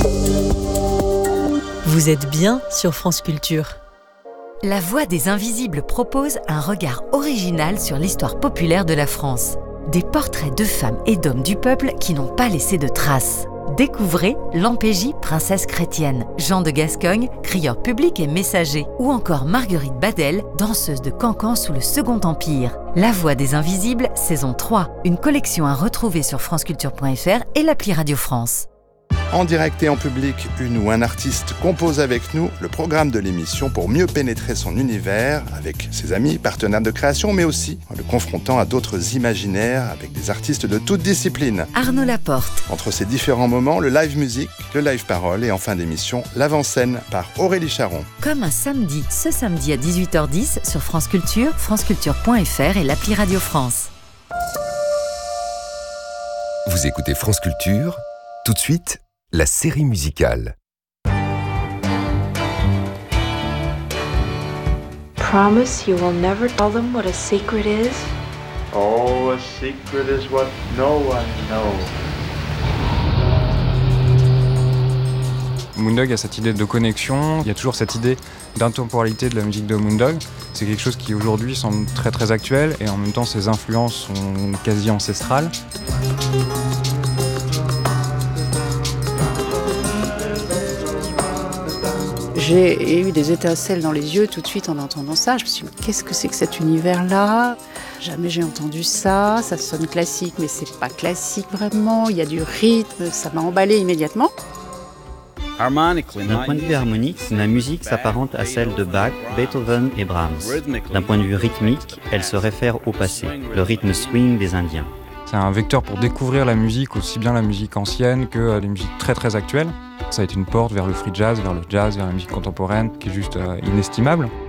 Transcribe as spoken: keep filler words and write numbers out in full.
Vous êtes bien sur France Culture. La Voix des Invisibles propose un regard original sur l'histoire populaire de la France. Des portraits de femmes et d'hommes du peuple qui n'ont pas laissé de traces. Découvrez Lampégie, princesse chrétienne, Jean de Gascogne, crieur public et messager, ou encore Marguerite Badel, danseuse de cancan sous le Second Empire. La Voix des Invisibles, saison trois, une collection à retrouver sur franceculture point f r et l'appli Radio France. En direct et en public, une ou un artiste compose avec nous le programme de l'émission pour mieux pénétrer son univers avec ses amis, partenaires de création, mais aussi en le confrontant à d'autres imaginaires avec des artistes de toutes disciplines. Arnaud Laporte. Entre ces différents moments, le live musique, le live parole et en fin d'émission, l'avant-scène par Aurélie Charon. Comme un samedi, ce samedi à dix-huit heures dix sur France Culture, franceculture point f r et l'appli Radio France. Vous écoutez France Culture, tout de suite, la série musicale. Promise you will never tell them what a secret is? Oh, a secret is what no one knows. Moondog a cette idée de connexion, il y a toujours cette idée d'intemporalité de la musique de Moondog. C'est quelque chose qui aujourd'hui semble très très actuel et en même temps ses influences sont quasi ancestrales. J'ai eu des étincelles dans les yeux tout de suite en entendant ça. Je me suis dit, qu'est-ce que c'est que cet univers-là ? Jamais j'ai entendu ça. Ça sonne classique, mais c'est pas classique vraiment. Il y a du rythme, ça m'a emballé immédiatement. D'un point de vue harmonique, ma musique s'apparente à celle de Bach, Beethoven et Brahms. D'un point de vue rythmique, elle se réfère au passé, le rythme swing des Indiens. C'est un vecteur pour découvrir la musique, aussi bien la musique ancienne que les musiques très très actuelles. Ça a été une porte vers le free jazz, vers le jazz, vers la musique contemporaine, qui est juste euh, inestimable.